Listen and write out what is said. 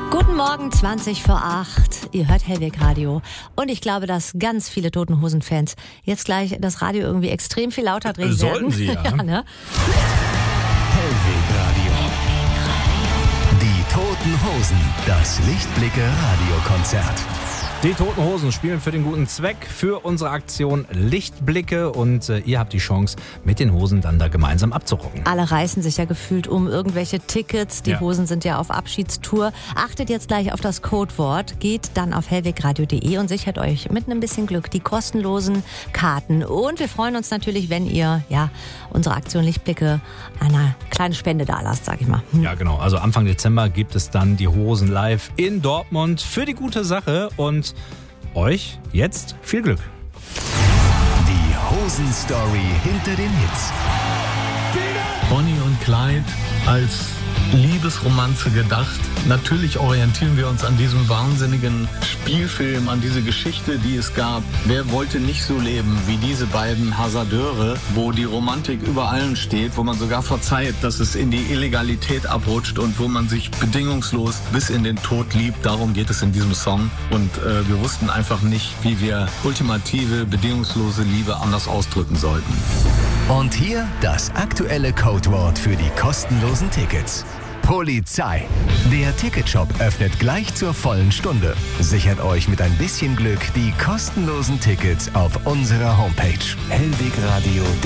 Guten Morgen, 20:08. Ihr hört Hellweg Radio. Und ich glaube, dass ganz viele Toten Hosen-Fans jetzt gleich das Radio irgendwie extrem viel lauter drehen werden. Sollten sie, ja. Ja, ne? Hellweg Radio. Die Toten Hosen. Das Lichtblicke-Radiokonzert. Die Toten Hosen spielen für den guten Zweck, für unsere Aktion Lichtblicke. Und ihr habt die Chance, mit den Hosen dann da gemeinsam abzurocken. Alle reißen sich ja gefühlt um irgendwelche Tickets. Die Hosen sind ja auf Abschiedstour. Achtet jetzt gleich auf das Codewort. Geht dann auf hellwegradio.de und sichert euch mit ein bisschen Glück die kostenlosen Karten. Und wir freuen uns natürlich, wenn ihr unsere Aktion Lichtblicke eine kleine Spende da lasst, sag ich mal. Ja, genau. Also Anfang Dezember gibt es dann die Hosen live in Dortmund für die gute Sache. Und euch jetzt viel Glück. Die Hosen-Story hinter den Hits. Bonnie und Clyde als Liebesromanze gedacht. Natürlich orientieren wir uns an diesem wahnsinnigen Spielfilm, an diese Geschichte, die es gab. Wer wollte nicht so leben wie diese beiden Hasardeure, wo die Romantik über allen steht, wo man sogar verzeiht, dass es in die Illegalität abrutscht und wo man sich bedingungslos bis in den Tod liebt. Darum geht es in diesem Song. Und wir wussten einfach nicht, wie wir ultimative, bedingungslose Liebe anders ausdrücken sollten. Und hier das aktuelle Codewort für die kostenlosen Tickets. Polizei. Der Ticketshop öffnet gleich zur vollen Stunde. Sichert euch mit ein bisschen Glück die kostenlosen Tickets auf unserer Homepage hellwegradio.de.